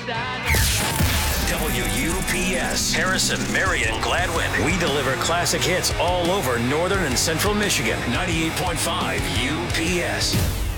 WUPS, Harrison, Marion, Gladwin. We deliver classic hits all over northern and central Michigan. 98.5 UPS.